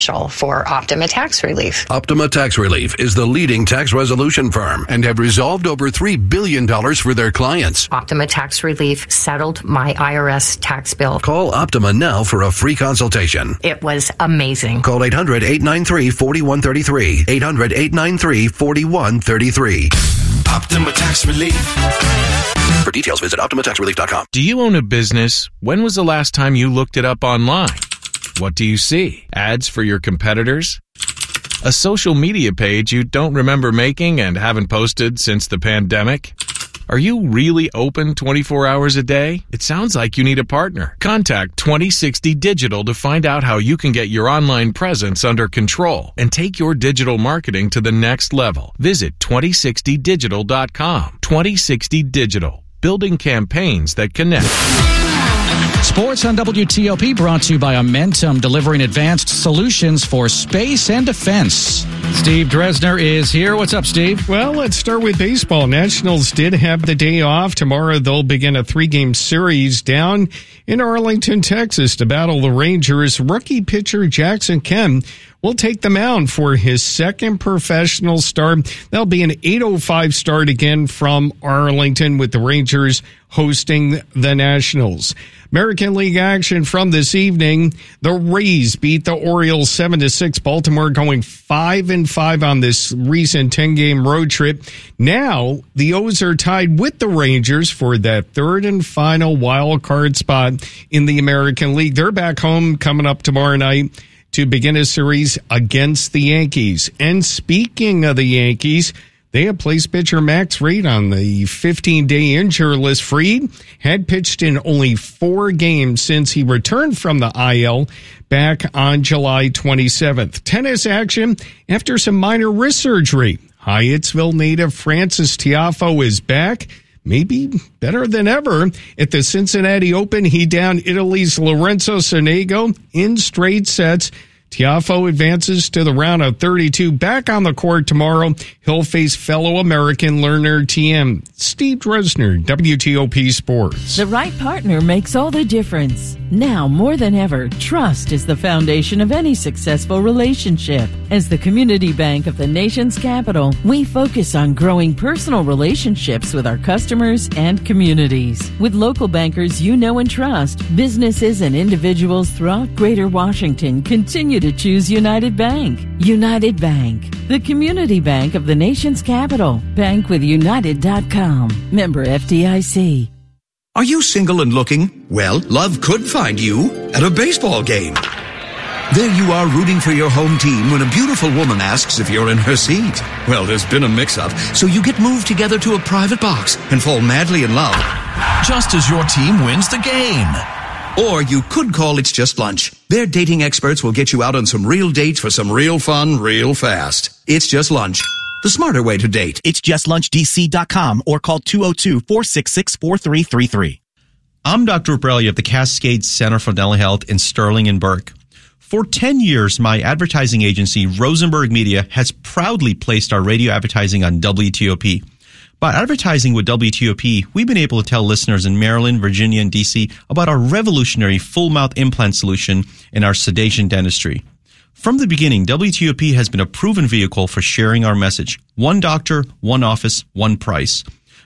for Optima Tax Relief. Optima Tax Relief is the leading tax resolution firm and have resolved over $3 billion for their clients. Optima Tax Relief settled my IRS tax bill. Call Optima now for a free consultation. It was amazing. Call 800-893-4133. 800-893-4133. Optima Tax Relief. For details, visit OptimaTaxRelief.com. Do you own a business? When was the last time you looked it up online? What do you see? Ads for your competitors? A social media page you don't remember making and haven't posted since the pandemic? Are you really open 24 hours a day? It sounds like you need a partner. Contact 2060 Digital to find out how you can get your online presence under control and take your digital marketing to the next level. Visit 2060digital.com. 2060 Digital. Building campaigns that connect. Sports on WTOP brought to you by Amentum, delivering advanced solutions for space and defense. Steve Dresner is here. What's up, Steve? Well, let's start with baseball. Nationals did have the day off. Tomorrow they'll begin a 3-game series down in Arlington, Texas to battle the Rangers. Rookie pitcher Jackson Kemp will take the mound for his second professional start. That'll be an 8:05 start again from Arlington with the Rangers hosting the Nationals. American League action from this evening. The Rays beat the Orioles 7-6. Baltimore going 5-5 on this recent 10-game road trip. Now the O's are tied with the Rangers for that third and final wild card spot in the American League. They're back home coming up tomorrow night to begin a series against the Yankees. And speaking of the Yankees, they have placed pitcher Max Fried on the 15-day injury list. Fried had pitched in only 4 games since he returned from the IL back on July 27th. Tennis action after some minor wrist surgery. Hyattsville native Frances Tiafoe is back, maybe better than ever. At the Cincinnati Open, he downed Italy's Lorenzo Sonego in straight sets. Tiafoe advances to the round of 32. Back on the court tomorrow, he'll face fellow American Lerner TM. Steve Dresner, WTOP Sports. The right partner makes all the difference. Now more than ever, trust is the foundation of any successful relationship. As the community bank of the nation's capital, we focus on growing personal relationships with our customers and communities. With local bankers you know and trust, businesses and individuals throughout Greater Washington continue to choose United Bank. United Bank, the community bank of the nation's capital. Bankwithunited.com. Member FDIC. Are you single and looking? Well, love could find you at a baseball game. There you are rooting for your home team when a beautiful woman asks if you're in her seat. Well, there's been a mix-up, so you get moved together to a private box and fall madly in love. Just as your team wins the game. Or you could call It's Just Lunch. Their dating experts will get you out on some real dates for some real fun real fast. It's Just Lunch. The smarter way to date. It's justlunchdc.com or call 202-466-4333. I'm Dr. Borelli of the Cascade Center for Dental Health in Sterling and Burke. For 10 years, my advertising agency, Rosenberg Media, has proudly placed our radio advertising on WTOP. By advertising with WTOP, we've been able to tell listeners in Maryland, Virginia, and D.C. about our revolutionary full-mouth implant solution and our sedation dentistry. From the beginning, WTOP has been a proven vehicle for sharing our message. One doctor, one office, one price.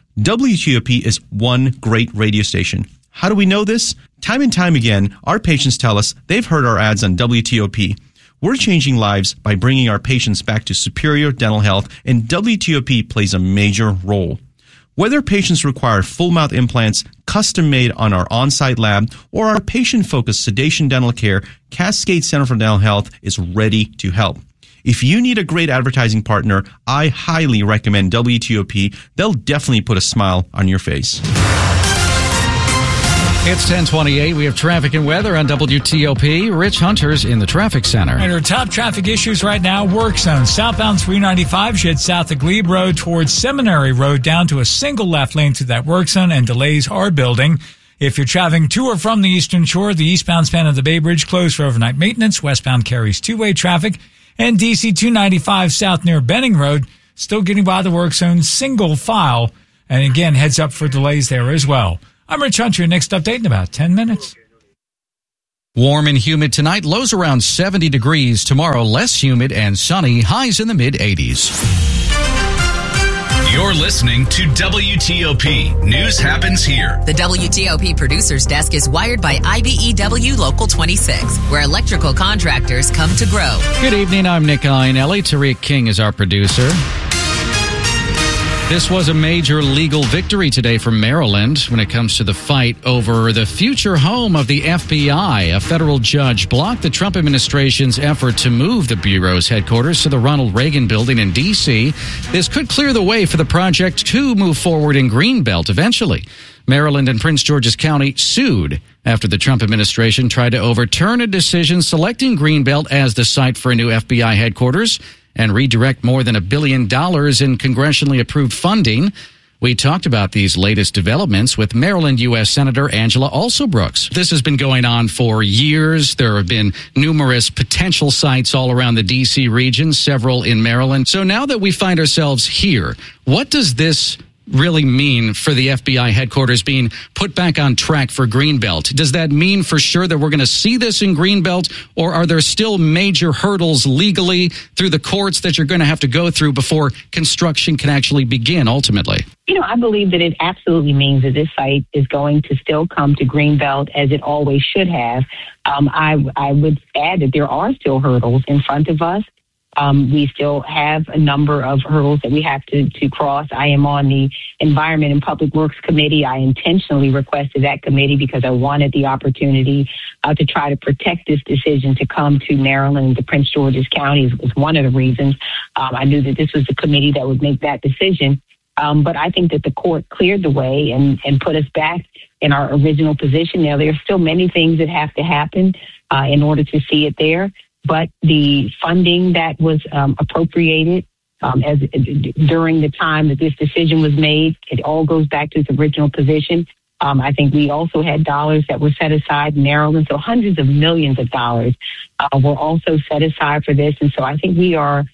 WTOP is one great radio station. How do we know this? Time and time again, our patients tell us they've heard our ads on WTOP. We're changing lives by bringing our patients back to superior dental health, and WTOP plays a major role. Whether patients require full-mouth implants, custom-made on our on-site lab, or our patient-focused sedation dental care, Cascade Center for Dental Health is ready to help. If you need a great advertising partner, I highly recommend WTOP. They'll definitely put a smile on your face. It's 10:28. We have traffic and weather on WTOP. Rich Hunter's in the traffic center. And our top traffic issues right now, work zone. Southbound 395 should south of Glebe Road towards Seminary Road down to a single left lane through that work zone, and delays are building. If you're traveling to or from the Eastern Shore, the eastbound span of the Bay Bridge closed for overnight maintenance. Westbound carries two-way traffic. And DC 295 south near Benning Road, still getting by the work zone, single file. And again, heads up for delays there as well. I'm Rich Hunter. Your next update in about 10 minutes. Warm and humid tonight, lows around 70 degrees. Tomorrow, less humid and sunny, highs in the mid-80s. You're listening to WTOP. News happens here. The WTOP Producers Desk is wired by IBEW Local 26, where electrical contractors come to grow. Good evening, I'm Nick Iannelli. Tariq King is our producer. This was a major legal victory today for Maryland when it comes to the fight over the future home of the FBI. A federal judge blocked the Trump administration's effort to move the Bureau's headquarters to the Ronald Reagan building in D.C. This could clear the way for the project to move forward in Greenbelt eventually. Maryland and Prince George's County sued after the Trump administration tried to overturn a decision selecting Greenbelt as the site for a new FBI headquarters and redirect more than $1 billion in congressionally approved funding. We talked about these latest developments with Maryland U.S. Senator Angela Alsobrooks. This has been going on for years. There have been numerous potential sites all around the D.C. region, several in Maryland. So now that we find ourselves here, what does this really mean for the FBI headquarters being put back on track for Greenbelt? Does that mean for sure that we're going to see this in Greenbelt, or are there still major hurdles legally through the courts that you're going to have to go through before construction can actually begin ultimately? I believe that it absolutely means that this site is going to still come to Greenbelt as it always should have. I would add that there are still hurdles in front of us. We still have a number of hurdles that we have to cross. I am on the Environment and Public Works Committee. I intentionally requested that committee because I wanted the opportunity to try to protect this decision to come to Maryland, to Prince George's County is one of the reasons. I knew that this was the committee that would make that decision. But I think that the court cleared the way and put us back in our original position. Now, there are still many things that have to happen in order to see it there. But the funding that was appropriated during the time that this decision was made, it all goes back to its original position. I think we also had dollars that were set aside in Maryland, so hundreds of millions of dollars were also set aside for this. And so I think we are,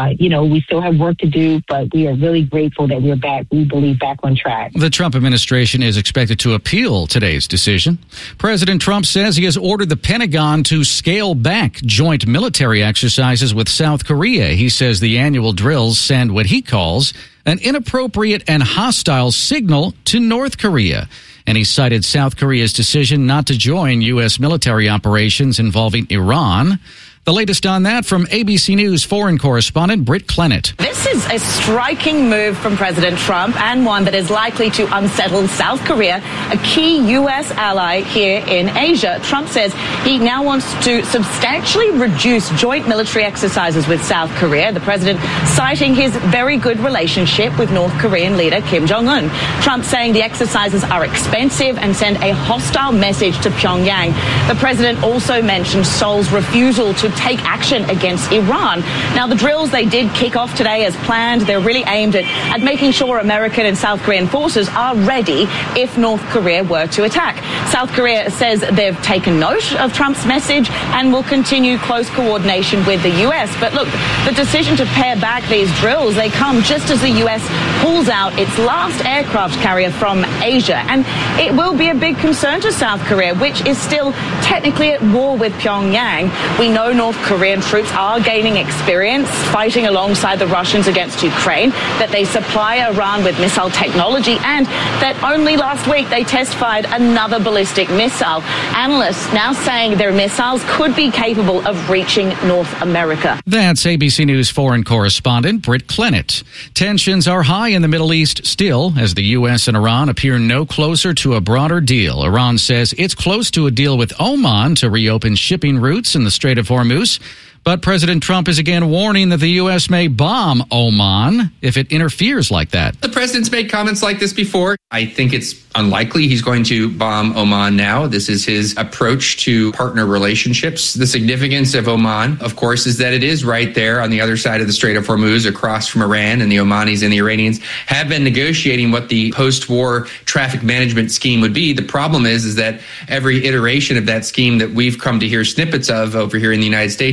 we still have work to do, but we are really grateful that we're back, we believe, back on track. The Trump administration is expected to appeal today's decision. President Trump says he has ordered the Pentagon to scale back joint military exercises with South Korea. He says the annual drills send what he calls an inappropriate and hostile signal to North Korea. And he cited South Korea's decision not to join U.S. military operations involving Iran. The latest on that from ABC News foreign correspondent Britt Clennett. This is a striking move from President Trump and one that is likely to unsettle South Korea, a key U.S. ally here in Asia. Trump says he now wants to substantially reduce joint military exercises with South Korea, the president citing his very good relationship with North Korean leader Kim Jong-un. Trump saying the exercises are expensive and send a hostile message to Pyongyang. The president also mentioned Seoul's refusal to take action against Iran. Now, the drills, they did kick off today as planned. They're really aimed at making sure American and South Korean forces are ready if North Korea were to attack. South Korea says they've taken note of Trump's message and will continue close coordination with the U.S. But look, the decision to pare back these drills, they come just as the U.S. pulls out its last aircraft carrier from Asia. And it will be a big concern to South Korea, which is still technically at war with Pyongyang. We know North Korean troops are gaining experience fighting alongside the Russians against Ukraine, that they supply Iran with missile technology, and that only last week they test-fired another ballistic missile. Analysts now saying their missiles could be capable of reaching North America. That's ABC News foreign correspondent Britt Clennett. Tensions are high in the Middle East still as the U.S. and Iran appear no closer to a broader deal. Iran says it's close to a deal with Oman to reopen shipping routes in the Strait of Hormuz. But President Trump is again warning that the U.S. may bomb Oman if it interferes like that. The president's made comments like this before. I think it's unlikely he's going to bomb Oman now. This is his approach to partner relationships. The significance of Oman, of course, is that it is right there on the other side of the Strait of Hormuz, across from Iran, and the Omanis and the Iranians have been negotiating what the post-war traffic management scheme would be. The problem is that every iteration of that scheme that we've come to hear snippets of over here in the United States is basically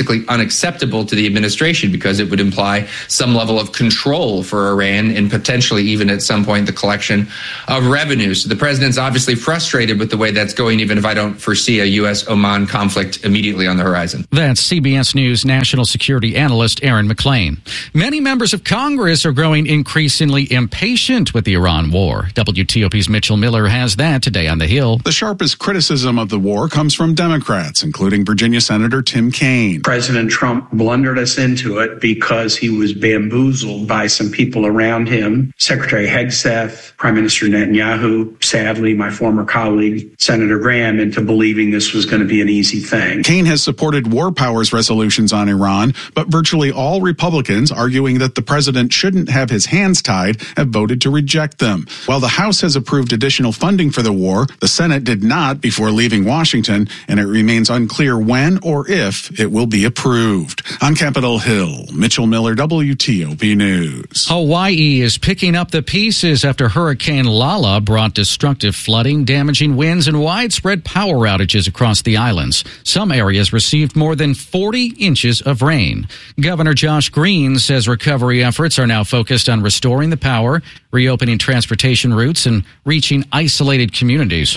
basically unacceptable to the administration because it would imply some level of control for Iran and potentially even at some point the collection of revenue. So the president's obviously frustrated with the way that's going, even if I don't foresee a U.S.-Oman conflict immediately on the horizon. That's CBS News national security analyst Aaron McClain. Many members of Congress are growing increasingly impatient with the Iran war. WTOP's Mitchell Miller has that today on the Hill. The sharpest criticism of the war comes from Democrats, including Virginia Senator Tim Kaine. President Trump blundered us into it because he was bamboozled by some people around him. Secretary Hegseth, Prime Minister Netanyahu, sadly, my former colleague, Senator Graham, into believing this was going to be an easy thing. Kaine has supported war powers resolutions on Iran, but virtually all Republicans arguing that the president shouldn't have his hands tied have voted to reject them. While the House has approved additional funding for the war, the Senate did not before leaving Washington, and it remains unclear when or if it will be approved. On Capitol Hill, Mitchell Miller, WTOP News. Hawaii is picking up the pieces after Hurricane Lala brought destructive flooding, damaging winds, and widespread power outages across the islands. Some areas received more than 40 inches of rain. Governor Josh Green says recovery efforts are now focused on restoring the power, reopening transportation routes, and reaching isolated communities.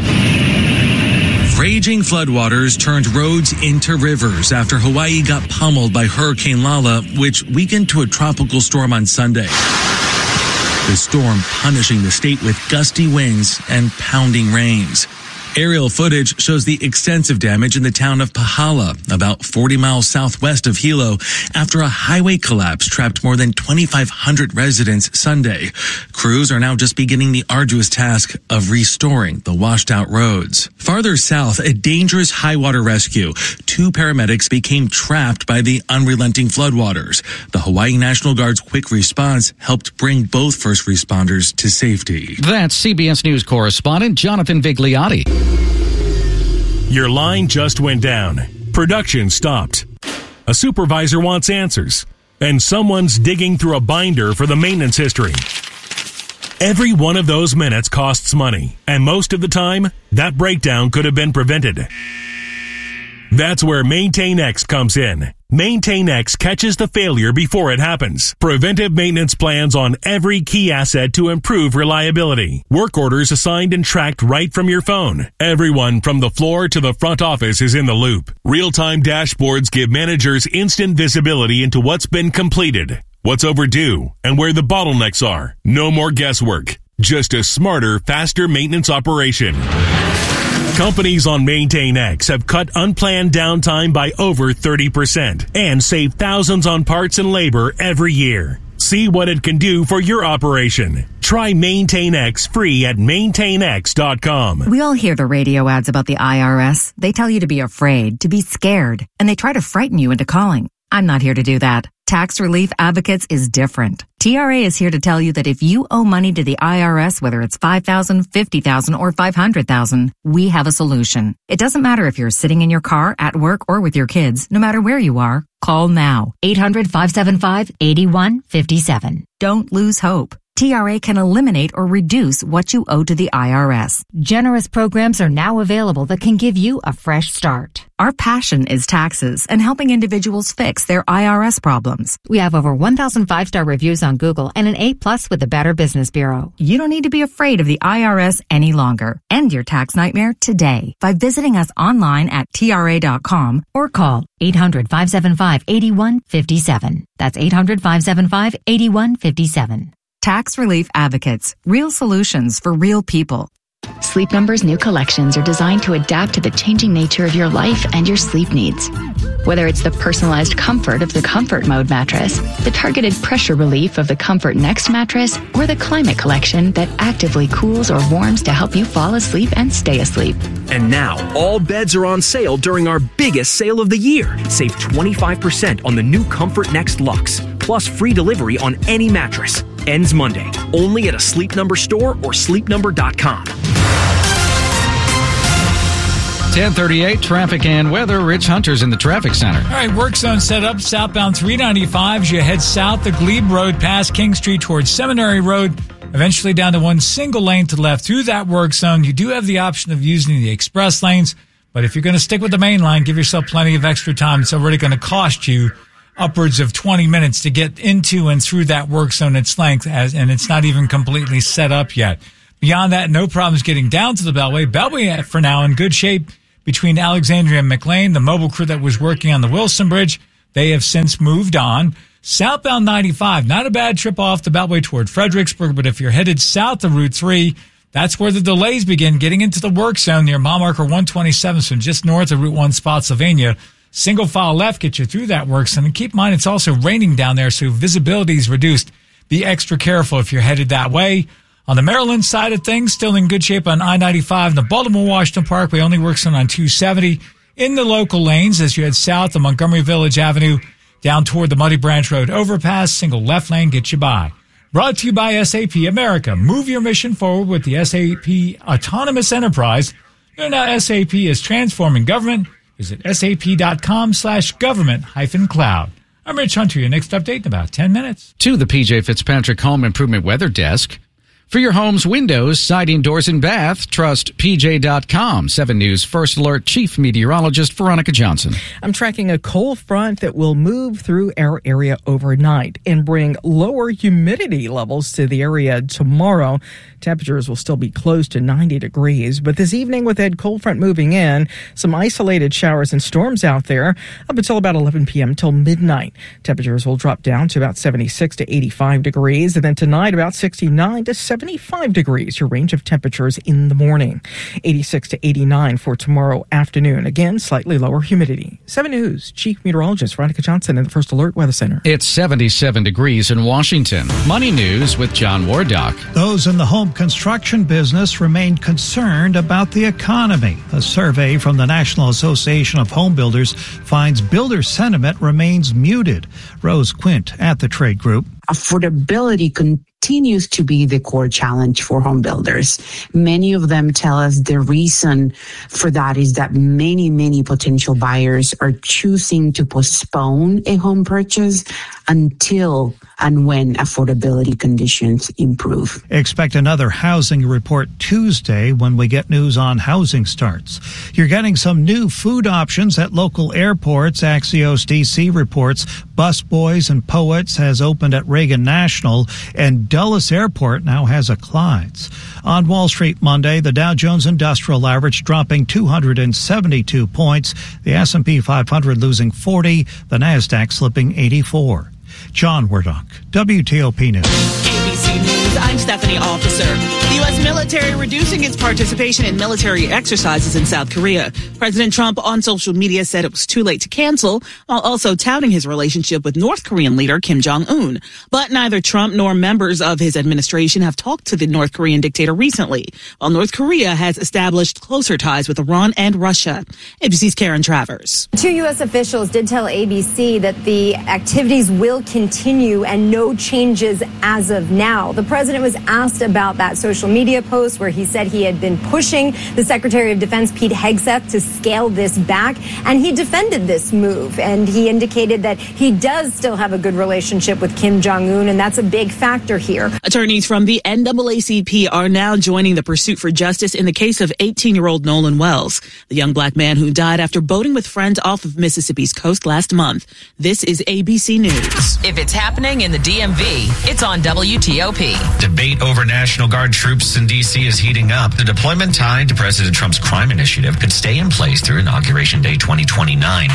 Raging floodwaters turned roads into rivers after Hawaii got pummeled by Hurricane Lala, which weakened to a tropical storm on Sunday. The storm punishing the state with gusty winds and pounding rains. Aerial footage shows the extensive damage in the town of Pahala, about 40 miles southwest of Hilo, after a highway collapse trapped more than 2,500 residents Sunday. Crews are now just beginning the arduous task of restoring the washed out roads. Farther south, a dangerous high water rescue. 2 paramedics became trapped by the unrelenting floodwaters. The Hawaii National Guard's quick response helped bring both first responders to safety. That's CBS News correspondent Jonathan Vigliotti. Your line just went down. Production stopped. A supervisor wants answers. And someone's digging through a binder for the maintenance history. Every one of those minutes costs money. And most of the time, that breakdown could have been prevented. That's where MaintainX comes in. MaintainX catches the failure before it happens. Preventive maintenance plans on every key asset to improve reliability. Work orders assigned and tracked right from your phone. Everyone from the floor to the front office is in the loop. Real-time dashboards give managers instant visibility into what's been completed, what's overdue, and where the bottlenecks are. No more guesswork. Just a smarter, faster maintenance operation. Companies on MaintainX have cut unplanned downtime by over 30% and save thousands on parts and labor every year. See what it can do for your operation. Try MaintainX free at maintainx.com. We all hear the radio ads about the IRS. They tell you to be afraid, to be scared, and they try to frighten you into calling. I'm not here to do that. Tax Relief Advocates is different. TRA is here to tell you that if you owe money to the IRS, whether it's $5,000, $50,000, or $500,000, we have a solution. It doesn't matter if you're sitting in your car, at work, or with your kids. No matter where you are, call now. 800-575-8157. Don't lose hope. TRA can eliminate or reduce what you owe to the IRS. Generous programs are now available that can give you a fresh start. Our passion is taxes and helping individuals fix their IRS problems. We have over 1,000 5-star reviews on Google and an A+ with the Better Business Bureau. You don't need to be afraid of the IRS any longer. End your tax nightmare today by visiting us online at TRA.com or call 800-575-8157. That's 800-575-8157. Tax Relief Advocates. Real solutions for real people. Sleep Number's new collections are designed to adapt to the changing nature of your life and your sleep needs. Whether it's the personalized comfort of the Comfort Mode mattress, the targeted pressure relief of the Comfort Next mattress, or the Climate Collection that actively cools or warms to help you fall asleep and stay asleep. And now, all beds are on sale during our biggest sale of the year. Save 25% on the new Comfort Next Luxe, plus free delivery on any mattress. Ends Monday, only at a Sleep Number store or sleepnumber.com. 10:38, traffic and weather. Rich Hunter's in the traffic center. All right, work zone set up southbound 395 as you head south the Glebe Road past King Street towards Seminary Road, eventually down to one single lane to the left through that work zone. You do have the option of using the express lanes, But if you're going to stick with the main line, give yourself plenty of extra time. It's already going to cost you upwards of 20 minutes to get into and through that work zone its length, and it's not even completely set up yet. Beyond that, no problems getting down to the Beltway. Beltway, for now, in good shape between Alexandria and McLean. The mobile crew that was working on the Wilson Bridge, they have since moved on. Southbound 95, not a bad trip off the Beltway toward Fredericksburg, but if you're headed south of Route 3, that's where the delays begin, getting into the work zone near mile marker 127, so just north of Route 1 Spotsylvania. Single file left gets you through that work zone. And keep in mind, it's also raining down there, so visibility is reduced. Be extra careful if you're headed that way. On the Maryland side of things, still in good shape on I-95 and the Baltimore-Washington Parkway, only works on 270 in the local lanes as you head south of Montgomery Village Avenue down toward the Muddy Branch Road overpass. Single left lane gets you by. Brought to you by SAP America. Move your mission forward with the SAP Autonomous Enterprise. You know now SAP is transforming government. Visit sap.com/government-cloud. I'm Rich Hunter. Your next update in about 10 minutes. To the PJ Fitzpatrick Home Improvement Weather Desk. For your home's windows, siding, doors, and bath, trust PJ.com. 7 News First Alert Chief Meteorologist Veronica Johnson. I'm tracking a cold front that will move through our area overnight and bring lower humidity levels to the area tomorrow. Temperatures will still be close to 90 degrees, but this evening with that cold front moving in, some isolated showers and storms out there up until about 11 p.m. till midnight. Temperatures will drop down to about 76 to 85 degrees, and then tonight about 69 to 75 degrees, your range of temperatures in the morning. 86 to 89 for tomorrow afternoon. Again, slightly lower humidity. 7 News Chief Meteorologist Veronica Johnson in the First Alert Weather Center. It's 77 degrees in Washington. Money News with John Wardock. Those in the home construction business remain concerned about the economy. A survey from the National Association of Home Builders finds builder sentiment remains muted. Rose Quint at the trade group. Affordability continues to be the core challenge for home builders. Many of them tell us the reason for that is that many potential buyers are choosing to postpone a home purchase until and when affordability conditions improve. Expect another housing report Tuesday when we get news on housing starts. You're getting some new food options at local airports. Axios DC reports Busboys and Poets has opened at Reagan National, and Dulles Airport now has a Clyde's. On Wall Street Monday, the Dow Jones Industrial Average dropping 272 points, the S&P 500 losing 40, the Nasdaq slipping 84. John Wardock, WTOP News. ABC News, I'm Stephanie Officer. The U.S. military reducing its participation in military exercises in South Korea. President Trump on social media said it was too late to cancel, while also touting his relationship with North Korean leader Kim Jong-un. But neither Trump nor members of his administration have talked to the North Korean dictator recently, while North Korea has established closer ties with Iran and Russia. ABC's Karen Travers. 2 U.S. officials did tell ABC that the activities will continue and no changes as of now. The president was asked about that social media post where he said he had been pushing the Secretary of Defense, Pete Hegseth, to scale this back, and he defended this move, and he indicated that he does still have a good relationship with Kim Jong-un, and that's a big factor here. Attorneys from the NAACP are now joining the pursuit for justice in the case of 18-year-old Nolan Wells, the young black man who died after boating with friends off of Mississippi's coast last month. This is ABC News. If it's happening in the DMV, it's on WTOP. Debate over National Guard troops in D.C. is heating up. The deployment tied to President Trump's crime initiative could stay in place through Inauguration Day 2029.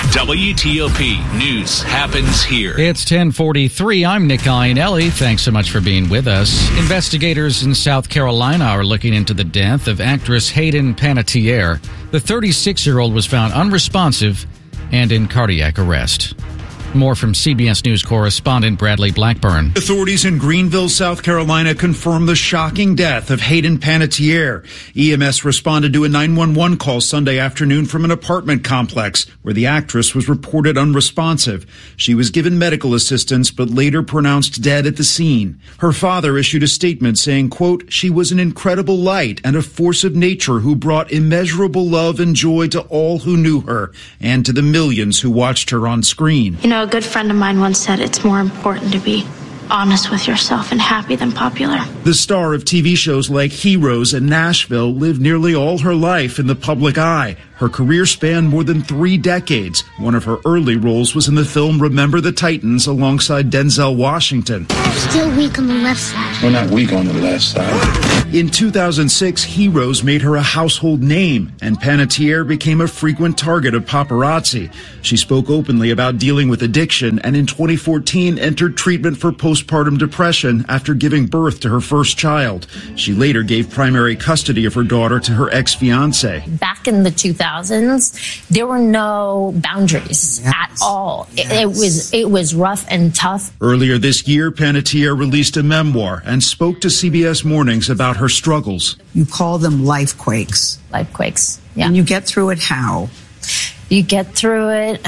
WTOP News happens here. It's 10:43. I'm Nick Iannelli. Thanks so much for being with us. Investigators in South Carolina are looking into the death of actress Hayden Panettiere. The 36-year-old was found unresponsive and in cardiac arrest. More from CBS News correspondent Bradley Blackburn. Authorities in Greenville, South Carolina confirmed the shocking death of Hayden Panettiere. EMS responded to a 911 call Sunday afternoon from an apartment complex where the actress was reported unresponsive. She was given medical assistance but later pronounced dead at the scene. Her father issued a statement saying, quote, "She was an incredible light and a force of nature who brought immeasurable love and joy to all who knew her and to the millions who watched her on screen." You know, a good friend of mine once said it's more important to be honest with yourself and happy than popular. The star of TV shows like Heroes and Nashville lived nearly all her life in the public eye. Her Her career spanned more than 3 decades. One of her early roles was in the film Remember the Titans alongside Denzel Washington. Still weak on the left side. We're not weak on the left side. In 2006, Heroes made her a household name, and Panettiere became a frequent target of paparazzi. She spoke openly about dealing with addiction, and in 2014 entered treatment for postpartum depression after giving birth to her first child. She later gave primary custody of her daughter to her ex-fiance. Back in the 2000s, there were no boundaries at all. It was rough and tough. Earlier this year, Panettiere released a memoir and spoke to CBS Mornings about her struggles. You call them life quakes. Life quakes, yeah. And you get through it how? You get through it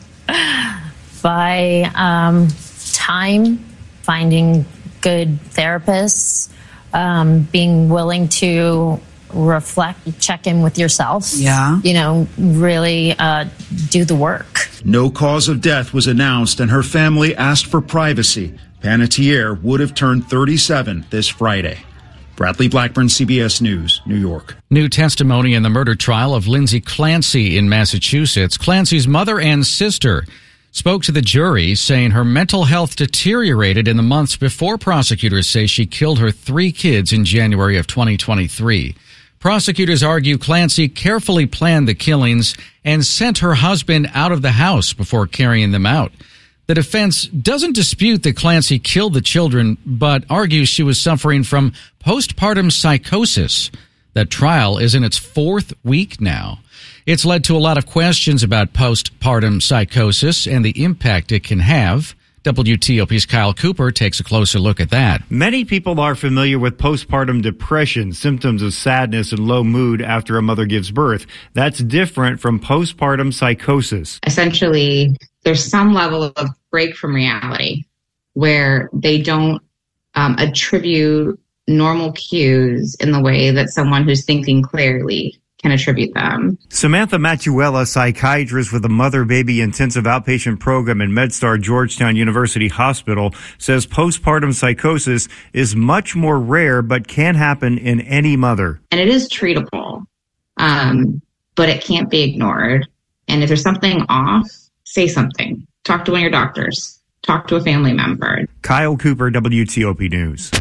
by time, finding good therapists, being willing to reflect, check in with yourself. Yeah. Really do the work. No cause of death was announced, and her family asked for privacy. Panettiere would have turned 37 this Friday. Bradley Blackburn, CBS News, New York. New testimony in the murder trial of Lindsay Clancy in Massachusetts. Clancy's mother and sister spoke to the jury, saying her mental health deteriorated in the months before prosecutors say she killed her 3 kids in January of 2023. Prosecutors argue Clancy carefully planned the killings and sent her husband out of the house before carrying them out. The defense doesn't dispute that Clancy killed the children, but argues she was suffering from postpartum psychosis. That trial is in its 4th week now. It's led to a lot of questions about postpartum psychosis and the impact it can have. WTOP's Kyle Cooper takes a closer look at that. Many people are familiar with postpartum depression, symptoms of sadness and low mood after a mother gives birth. That's different from postpartum psychosis. Essentially, there's some level of break from reality where they don't attribute normal cues in the way that someone who's thinking clearly can attribute them. Samantha Matuella, psychiatrist with the Mother-Baby Intensive Outpatient Program in MedStar Georgetown University Hospital, says postpartum psychosis is much more rare but can happen in any mother. And it is treatable, but it can't be ignored. And if there's something off, say something. Talk to one of your doctors. Talk to a family member. Kyle Cooper, WTOP News.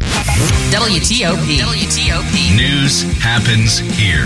WTOP. News happens here.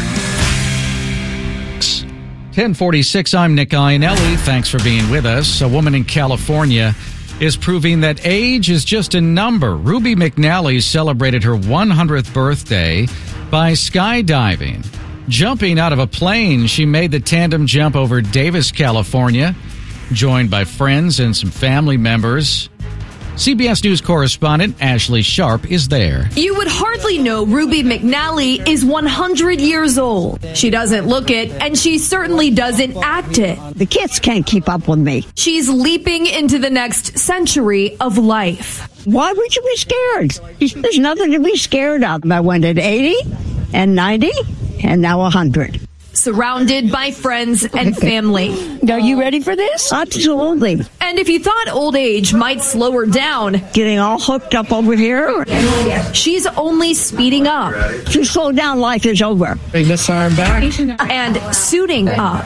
1046, I'm Nick Iannelli. Thanks for being with us. A woman in California is proving that age is just a number. Ruby McNally celebrated her 100th birthday by skydiving. Jumping out of a plane, she made the tandem jump over Davis, California, joined by friends and some family members. CBS News correspondent Ashley Sharp is there. You would hardly know Ruby McNally is 100 years old. She doesn't look it, and she certainly doesn't act it. The kids can't keep up with me. She's leaping into the next century of life. Why would you be scared? There's nothing to be scared of. I went at 80 and 90 and now 100. Surrounded by friends and family. Are you ready for this? Absolutely. And if you thought old age might slow her down, getting all hooked up over here, she's only speeding up. If you slow down, life is over. Bring this arm back. And suiting up.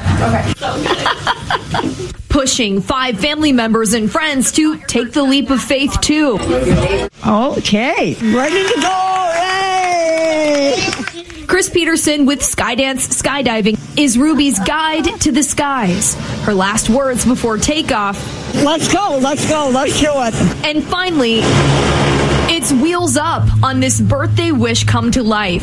Pushing 5 family members and friends to take the leap of faith, too. Okay. Ready to go. Yay! Chris Peterson with Skydance Skydiving is Ruby's guide to the skies. Her last words before takeoff. Let's go, let's go, let's do it. And finally, it's wheels up on this birthday wish come to life.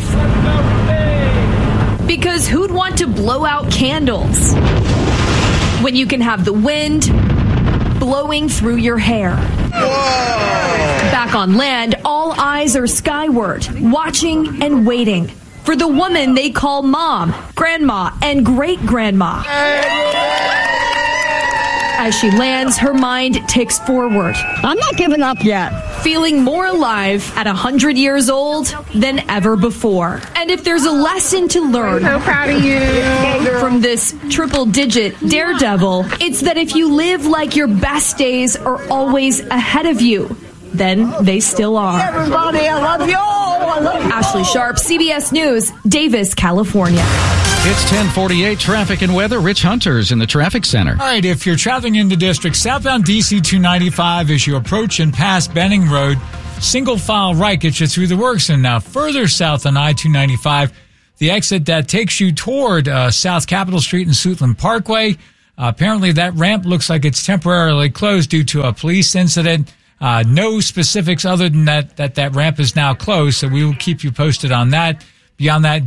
Because who'd want to blow out candles when you can have the wind blowing through your hair? Whoa. Back on land, all eyes are skyward, watching and waiting for the woman they call Mom, Grandma, and Great-Grandma. As she lands, her mind ticks forward. I'm not giving up yet. Feeling more alive at 100 years old than ever before. And if there's a lesson to learn so proud of you. From this triple-digit daredevil, it's that if you live like your best days are always ahead of you, then they still are. Everybody, I love you all. Ashley Sharp, CBS News, Davis, California. It's 10:48 traffic and weather. Rich Hunter's in the traffic center. All right, if you're traveling in the district, southbound DC 295 as you approach and pass Benning Road, single file right gets you through the works. And now further south on I-295, the exit that takes you toward South Capitol Street and Suitland Parkway. Apparently that ramp looks like it's temporarily closed due to a police incident. No specifics other than that ramp is now closed, so we will keep you posted on that. Beyond that,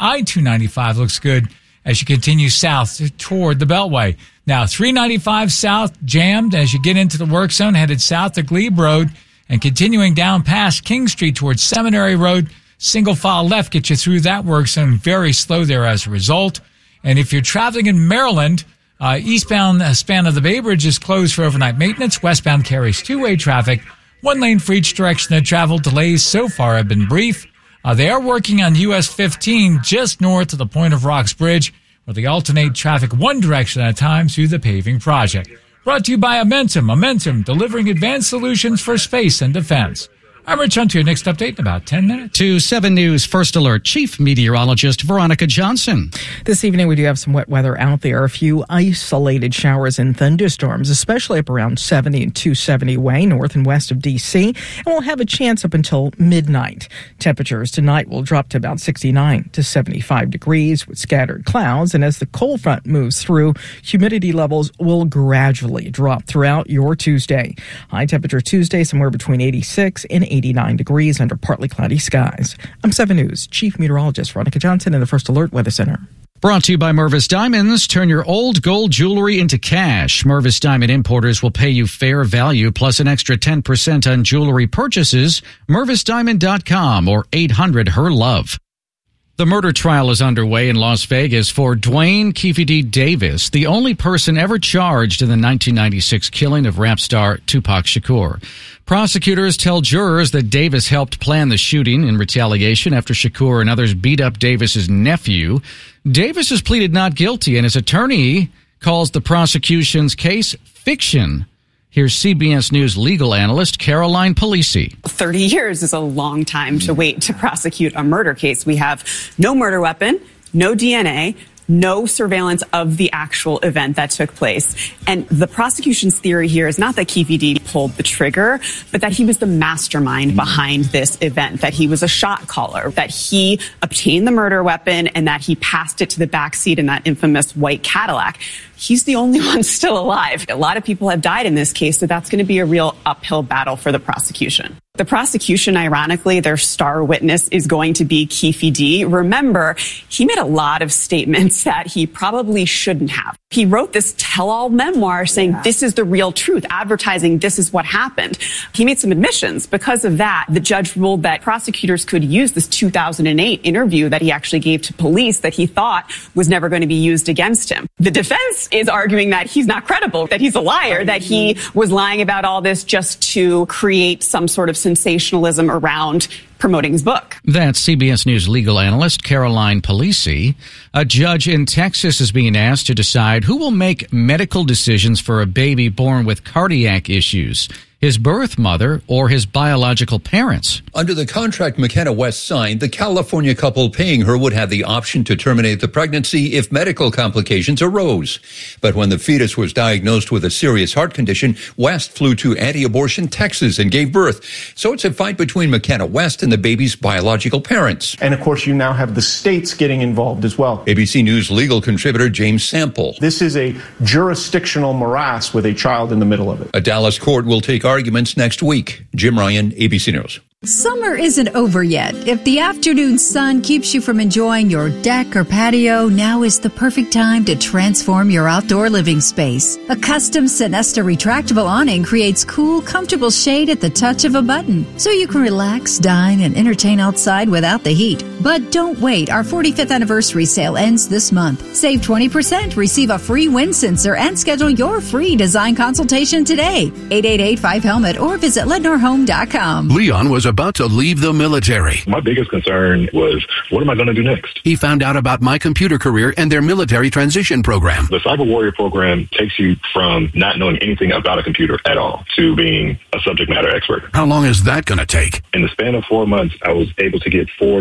I-295 looks good as you continue south toward the Beltway. Now, 395 south jammed as you get into the work zone, headed south to Glebe Road, and continuing down past King Street towards Seminary Road. Single file left gets you through that work zone. Very slow there as a result. And if you're traveling in Maryland, eastbound span of the Bay Bridge is closed for overnight maintenance. Westbound carries two-way traffic. One lane for each direction of travel. Delays so far have been brief. They are working on US 15 just north of the Point of Rocks Bridge, where they alternate traffic one direction at a time through the paving project. Brought to you by Amentum, delivering advanced solutions for space and defense. I'm Rich Hunter. Your next update in about 10 minutes. To 7 News First Alert Chief Meteorologist Veronica Johnson. This evening we do have some wet weather out there. A few isolated showers and thunderstorms, especially up around 70 and 270 way north and west of D.C. And we'll have a chance up until midnight. Temperatures tonight will drop to about 69 to 75 degrees with scattered clouds. And as the cold front moves through, humidity levels will gradually drop throughout your Tuesday. High temperature Tuesday somewhere between 86 and 89 degrees under partly cloudy skies. I'm 7 News Chief Meteorologist Veronica Johnson in the First Alert Weather Center. Brought to you by Mervis Diamonds. Turn your old gold jewelry into cash. Mervis Diamond Importers will pay you fair value plus an extra 10% on jewelry purchases. MervisDiamond.com or 800-HER-LOVE. The murder trial is underway in Las Vegas for Dwayne Keefe D. Davis, the only person ever charged in the 1996 killing of rap star Tupac Shakur. Prosecutors tell jurors that Davis helped plan the shooting in retaliation after Shakur and others beat up Davis's nephew. Davis has pleaded not guilty, and his attorney calls the prosecution's case fiction. Here's CBS News legal analyst Caroline Polisi. 30 years is a long time to wait to prosecute a murder case. We have no murder weapon, no DNA, no surveillance of the actual event that took place. And the prosecution's theory here is not that Keefe D pulled the trigger, but that he was the mastermind behind this event, that he was a shot caller, that he obtained the murder weapon and that he passed it to the backseat in that infamous white Cadillac. He's the only one still alive. A lot of people have died in this case, so that's going to be a real uphill battle for the prosecution. The prosecution, ironically, their star witness is going to be Keefe D. Remember, he made a lot of statements that he probably shouldn't have. He wrote this tell-all memoir saying this is the real truth, advertising this is what happened. He made some admissions. Because of that, the judge ruled that prosecutors could use this 2008 interview that he actually gave to police that he thought was never going to be used against him. The defense is arguing that he's not credible, that he's a liar, that he was lying about all this just to create some sort of sensationalism around promoting his book. That's CBS News legal analyst Caroline Polisi. A judge in Texas is being asked to decide who will make medical decisions for a baby born with cardiac issues, his birth mother or his biological parents. Under the contract McKenna West signed, the California couple paying her would have the option to terminate the pregnancy if medical complications arose. But when the fetus was diagnosed with a serious heart condition, West flew to anti-abortion Texas and gave birth. So it's a fight between McKenna West and the baby's biological parents. And of course, you now have the states getting involved as well. ABC News legal contributor James Sample. This is a jurisdictional morass with a child in the middle of it. A Dallas court will take arguments next week. Jim Ryan, ABC News. Summer isn't over yet. If the afternoon sun keeps you from enjoying your deck or patio, now is the perfect time to transform your outdoor living space. A custom Sinesta retractable awning creates cool, comfortable shade at the touch of a button, so you can relax, dine, and entertain outside without the heat. But don't wait. Our 45th anniversary sale ends this month. Save 20%, receive a free wind sensor, and schedule your free design consultation today. 888-5HELMET or visit LednorHome.com. Leon was about to leave the military. My biggest concern was, what am I going to do next? He found out about My Computer Career and their military transition program. The Cyber Warrior program takes you from not knowing anything about a computer at all to being a subject matter expert. How long is that going to take? In the span of 4 months, I was able to get 4 different certifications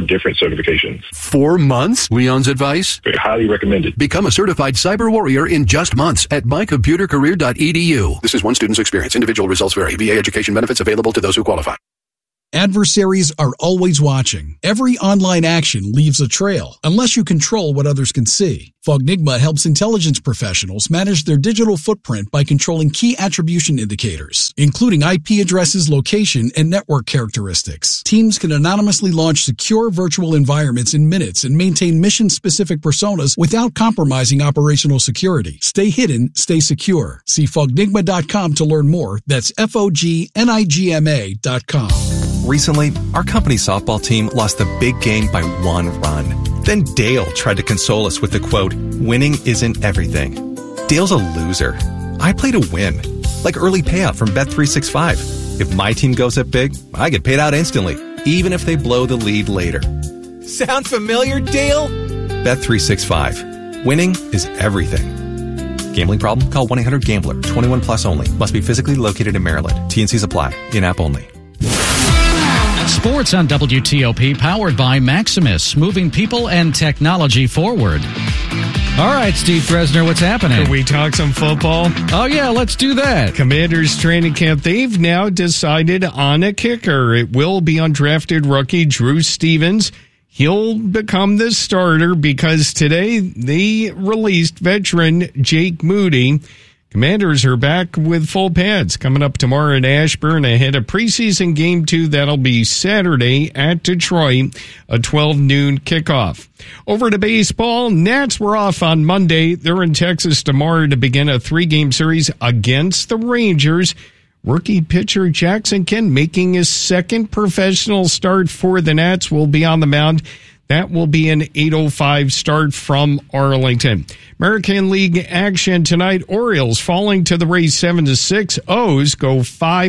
certifications. 4 months? Leon's advice? Highly recommended. Become a certified cyber warrior in just months at mycomputercareer.edu. This is one student's experience. Individual results vary. VA education benefits available to those who qualify. Adversaries are always watching. Every online action leaves a trail, unless you control what others can see. Fognigma helps intelligence professionals manage their digital footprint by controlling key attribution indicators, including IP addresses, location, and network characteristics. Teams can anonymously launch secure virtual environments in minutes and maintain mission-specific personas without compromising operational security. Stay hidden, stay secure. See Fognigma.com to learn more. That's Fognigma.com. Recently, our company's softball team lost the big game by 1 run. Then Dale tried to console us with the quote, "Winning isn't everything." Dale's a loser. I play to win, like early payout from Bet365. If my team goes up big, I get paid out instantly, even if they blow the lead later. Sound familiar, Dale? Bet365. Winning is everything. Gambling problem? Call 1-800-GAMBLER. 21 plus only. Must be physically located in Maryland. T&Cs apply. In-app only. Sports on WTOP, powered by Maximus, moving people and technology forward. All right, Steve Dresner, what's happening? Can we talk some football? Oh, yeah, let's do that. Commanders training camp, they've now decided on a kicker. It will be undrafted rookie Drew Stevens. He'll become the starter because today they released veteran Jake Moody. Commanders are back with full pads coming up tomorrow in Ashburn ahead of preseason game 2. That'll be Saturday at Detroit, a 12 noon kickoff. Over to baseball. Nats were off on Monday. They're in Texas tomorrow to begin a 3-game series against the Rangers. Rookie pitcher Jackson Kent making his second professional start for the Nats will be on the mound. That will be an 8:05 start from Arlington. American League action tonight. Orioles falling to the Rays 7-6. O's go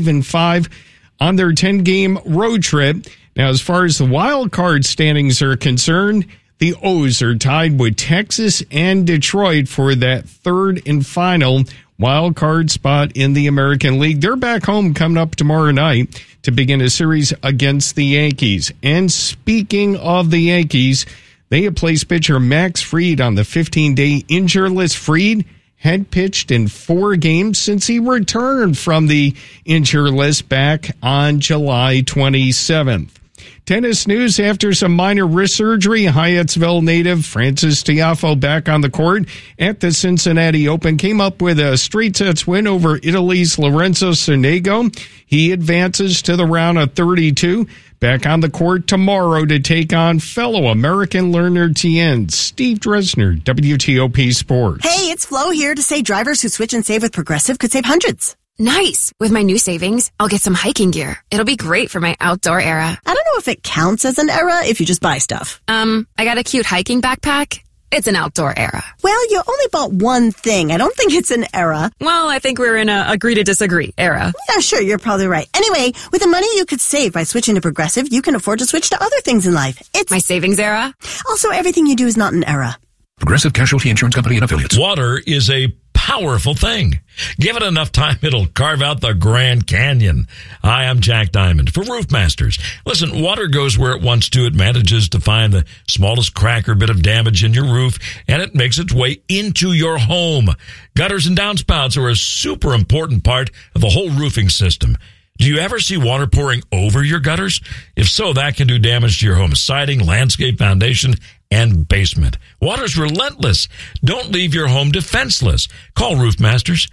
5-5 on their 10-game road trip. Now, as far as the wild card standings are concerned, the O's are tied with Texas and Detroit for that third and final wild card spot in the American League. They're back home coming up tomorrow night to begin a series against the Yankees. And speaking of the Yankees, they have placed pitcher Max Fried on the 15-day injured list. Fried had pitched in 4 games since he returned from the injured list back on July 27th. Tennis news. After some minor wrist surgery, Hyattsville native Francis Tiafoe back on the court at the Cincinnati Open. Came up with a straight sets win over Italy's Lorenzo Sonego. He advances to the round of 32. Back on the court tomorrow to take on fellow American learner Tien. Steve Dresner, WTOP Sports. Hey, it's Flo here to say drivers who switch and save with Progressive could save hundreds. Nice. With my new savings, I'll get some hiking gear. It'll be great for my outdoor era. I don't know if it counts as an era if you just buy stuff. I got a cute hiking backpack. It's an outdoor era. Well, you only bought one thing. I don't think it's an era. Well, I think we're in a agree to disagree era. Yeah, sure, you're probably right. Anyway, with the money you could save by switching to Progressive, you can afford to switch to other things in life. It's my savings era. Also, everything you do is not an era. Progressive Casualty Insurance Company and Affiliates. Water is a powerful thing. Give it enough time, it'll carve out the Grand Canyon. Hi, I'm Jack Diamond for Roof Masters. Listen, water goes where it wants to. It manages to find the smallest crack or bit of damage in your roof, and it makes its way into your home. Gutters and downspouts are a super important part of the whole roofing system. Do you ever see water pouring over your gutters? If so, that can do damage to your home's siding, landscape, foundation, and basement. Water's relentless. Don't leave your home defenseless. Call Roof Masters,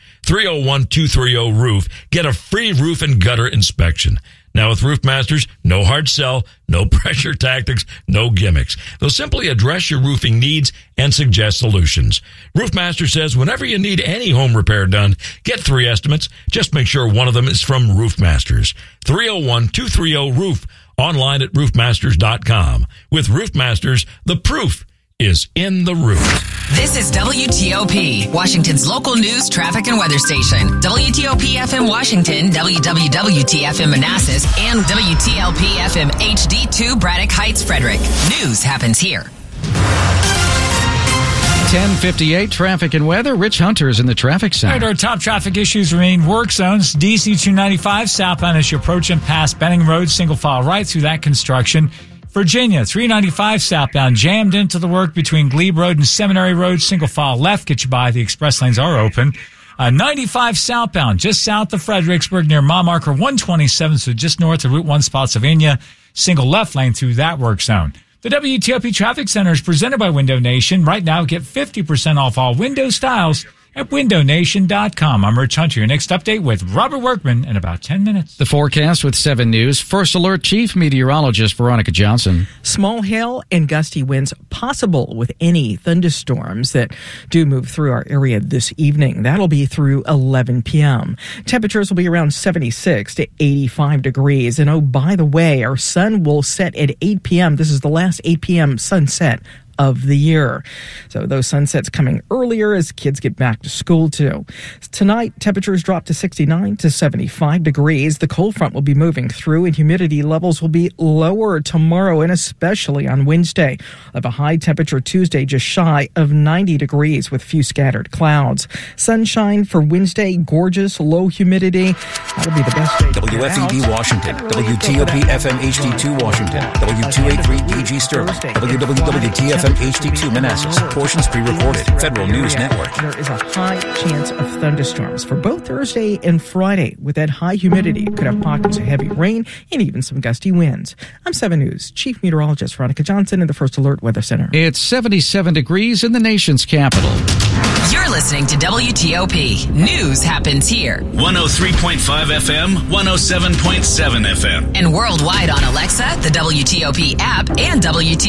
301-230-ROOF. Get a free roof and gutter inspection. Now with Roof Masters, no hard sell, no pressure tactics, no gimmicks. They'll simply address your roofing needs and suggest solutions. Roof Masters says whenever you need any home repair done, get 3 estimates. Just make sure one of them is from Roof Masters. 301-230-ROOF. Online at roofmasters.com. With Roof Masters, the proof is in the roof. This is WTOP, Washington's local news, traffic, and weather station. WTOP-FM Washington, WWWT-FM Manassas, and WTLP-FM HD2 Braddock Heights, Frederick. News happens here. 10:58, traffic and weather. Rich Hunter's in the traffic center. All right, our top traffic issues remain work zones. DC 295 southbound as you approach and past Benning Road, single file right through that construction. Virginia, 395 southbound, jammed into the work between Glebe Road and Seminary Road. Single file left, get you by. The express lanes are open. 95 southbound, just south of Fredericksburg near mile marker 127, so just north of Route 1 Spotsylvania. Single left lane through that work zone. The WTOP Traffic Center is presented by Window Nation. Right now, get 50% off all window styles at windownation.com. I'm Rich Hunter. Your next update with Robert Workman in about 10 minutes. The forecast with 7 News. First Alert Chief Meteorologist Veronica Johnson. Small hail and gusty winds possible with any thunderstorms that do move through our area this evening. That'll be through 11 p.m. Temperatures will be around 76 to 85 degrees. And oh, by the way, our sun will set at 8 p.m. This is the last 8 p.m. sunset of the year. So those sunsets coming earlier as kids get back to school too. Tonight, temperatures drop to 69 to 75 degrees. The cold front will be moving through and humidity levels will be lower tomorrow and especially on Wednesday. Of a high temperature Tuesday just shy of 90 degrees with few scattered clouds. Sunshine for Wednesday, gorgeous, low humidity. That'll be the best day. WFEB Washington, WTOP FM HD2 Washington, W283DG Sterling, WWTFM HD2 Manassas. Portions pre-recorded. Federal News Network. There is a high chance of thunderstorms for both Thursday and Friday. With that high humidity, could have pockets of heavy rain and even some gusty winds. I'm 7 News Chief Meteorologist Veronica Johnson in the First Alert Weather Center. It's 77 degrees in the nation's capital. You're listening to WTOP. News happens here. 103.5 FM, 107.7 FM. And worldwide on Alexa, the WTOP app, and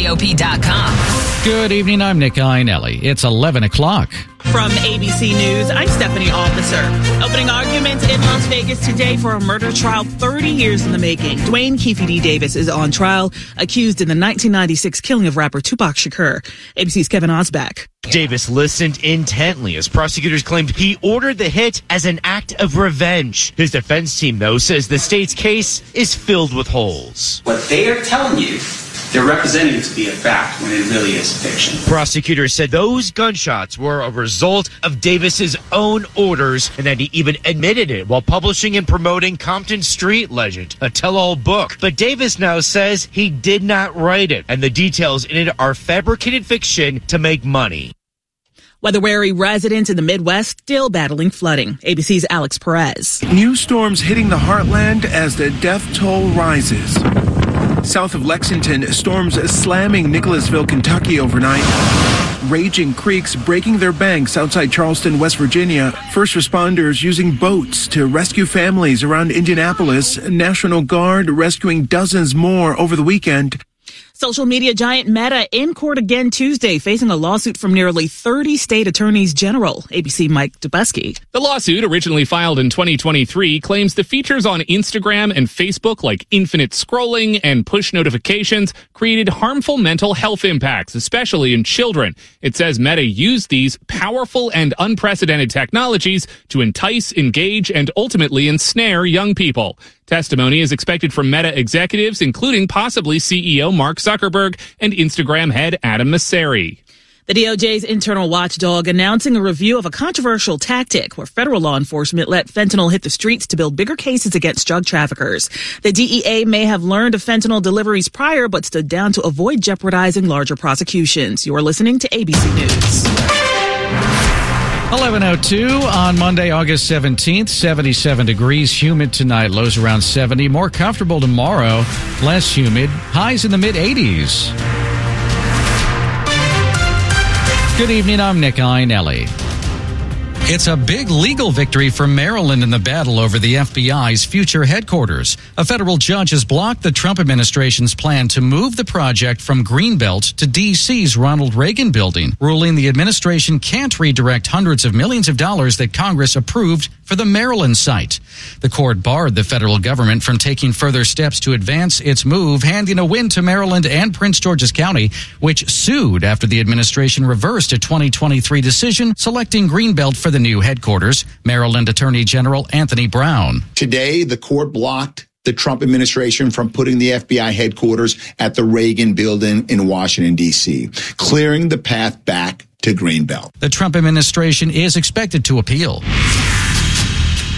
WTOP.com. Good evening, I'm Nick Iannelli. It's 11 o'clock. From ABC News, I'm Stephanie Officer. Opening arguments in Las Vegas today for a murder trial 30 years in the making. Dwayne Keefe D. Davis is on trial, accused in the 1996 killing of rapper Tupac Shakur. ABC's Kevin Osback. Davis listened intently as prosecutors claimed he ordered the hit as an act of revenge. His defense team, though, says the state's case is filled with holes. What they are telling you, they're representing it to be a fact when it really is fiction. Prosecutors said those gunshots were a result of Davis's own orders and that he even admitted it while publishing and promoting Compton Street Legend, a tell-all book. But Davis now says he did not write it, and the details in it are fabricated fiction to make money. Weather-wary residents in the Midwest still battling flooding. ABC's Alex Perez. New storms hitting the heartland as the death toll rises. South of Lexington, storms slamming Nicholasville, Kentucky overnight. Raging creeks breaking their banks outside Charleston, West Virginia. First responders using boats to rescue families around Indianapolis. National Guard rescuing dozens more over the weekend. Social media giant Meta in court again Tuesday, facing a lawsuit from nearly 30 state attorneys general. ABC Mike Dubusky. The lawsuit, originally filed in 2023, claims the features on Instagram and Facebook, like infinite scrolling and push notifications, created harmful mental health impacts, especially in children. It says Meta used these powerful and unprecedented technologies to entice, engage, and ultimately ensnare young people. Testimony is expected from Meta executives, including possibly CEO Mark Zuckerberg and Instagram head Adam Mosseri. The DOJ's internal watchdog announcing a review of a controversial tactic where federal law enforcement let fentanyl hit the streets to build bigger cases against drug traffickers. The DEA may have learned of fentanyl deliveries prior, but stood down to avoid jeopardizing larger prosecutions. You're listening to ABC News. 11:02 on Monday, August 17th, 77 degrees, humid tonight, lows around 70, more comfortable tomorrow, less humid, highs in the mid-80s. Good evening, I'm Nick Iannelli. It's a big legal victory for Maryland in the battle over the FBI's future headquarters. A federal judge has blocked the Trump administration's plan to move the project from Greenbelt to D.C.'s Ronald Reagan building, ruling the administration can't redirect hundreds of millions of dollars that Congress approved for the Maryland site. The court barred the federal government from taking further steps to advance its move, handing a win to Maryland and Prince George's County, which sued after the administration reversed a 2023 decision selecting Greenbelt for the new headquarters. Maryland Attorney General Anthony Brown. Today, the court blocked the Trump administration from putting the FBI headquarters at the Reagan building in Washington, D.C., clearing the path back to Greenbelt. The Trump administration is expected to appeal.